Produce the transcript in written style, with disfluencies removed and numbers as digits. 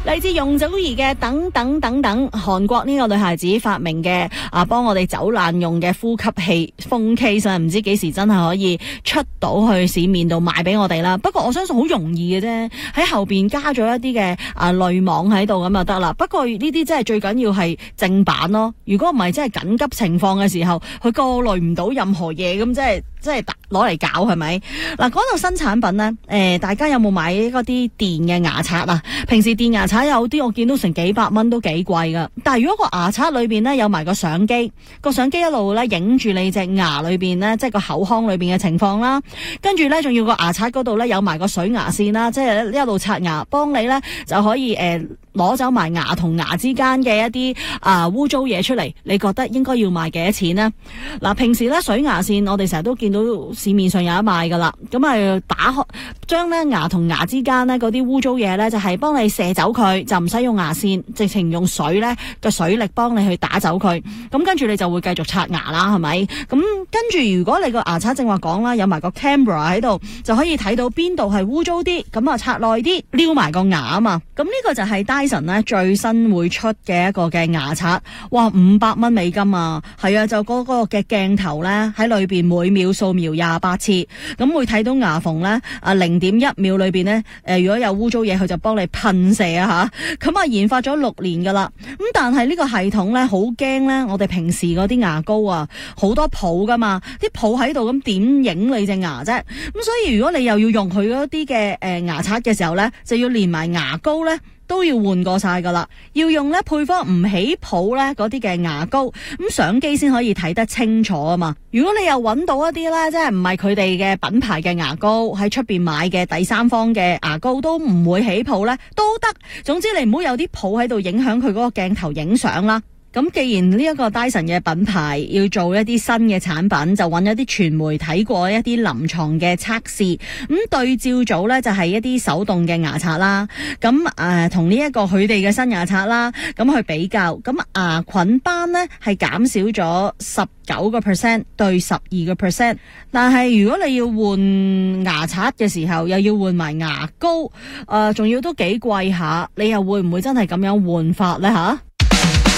嚟自容祖兒嘅等等等等，韓國呢個女孩子發明嘅幫我哋走難用嘅呼吸器 phone case， 唔知幾時真係可以出到去市面度賣俾我哋啦。不過我相信好容易嘅啫，喺後邊加咗一啲嘅濾網喺度咁就得啦。不過呢啲真係最緊要係正版咯。如果唔係真係緊急情況嘅時候，佢過濾唔到任何嘢，咁即係攞嚟搞係咪？嗱，講到新產品咧，大家有冇買嗰啲電嘅牙刷啊？平時電牙刷有啲我見到成幾百蚊都幾貴噶。但係如果個牙刷裏邊咧有埋個相機，個相機一路咧影住你隻牙裏邊咧，即係個口腔裏邊嘅情況啦。跟住咧仲要個牙刷嗰度咧有埋個水牙線啦，即係一路刷牙，幫你咧就可以攞走埋牙同牙之間嘅一啲污糟嘢出嚟。你覺得應該要賣幾多錢呢？嗱，平時咧水牙線我哋成日都見到市面上有得賣噶啦，咁啊打開將咧牙同牙之間咧嗰啲污糟嘢咧就係幫你射走佢，就唔使用牙線，直情用水咧嘅水力幫你去打走佢。咁跟住你就會繼續刷牙啦，係咪？咁跟住如果你個牙刷正話講啦，有埋個 camera 喺度，就可以睇到邊度係污糟啲，咁啊刷耐啲，撩埋個牙啊嘛。咁呢個就係 Dyson 咧最新會出嘅一個嘅牙刷，哇，500蚊美金啊！係啊，就嗰個嘅鏡頭咧喺裏邊每秒掃描28次，咁會睇到牙縫咧0.1秒裏邊咧如果有污糟嘢，佢就幫你噴射啊吓。咁啊研發咗6年噶啦，咁但係呢個系統咧好驚咧，我哋平時嗰啲牙膏啊好多泡噶嘛，啲泡喺度咁點影你隻牙啫？咁所以如果你又要用佢嗰啲嘅牙刷嘅時候咧，就要連埋牙膏咧都要換過晒噶啦，要用咧配方唔起泡咧嗰啲嘅牙膏，咁相機先可以睇得清楚啊嘛。如果你又揾到一啲咧，即係唔係佢哋嘅品牌嘅牙膏，喺出邊買嘅第三方嘅牙膏都唔會起泡咧，都得。總之你唔好有啲泡喺度影響佢嗰個鏡頭影相啦。咁既然呢一個 Dyson 嘅品牌要做一啲新嘅產品，就揾一啲傳媒睇過一啲臨床嘅測試，咁對照組呢，就係一啲手動嘅牙刷啦，咁同呢一個佢哋嘅新牙刷啦，咁去比較，咁牙菌斑呢係減少咗19% 對12%，但係如果你要換牙刷嘅時候，又要換埋牙膏，仲要都幾貴下，你又會唔會真係咁樣換法呢吓？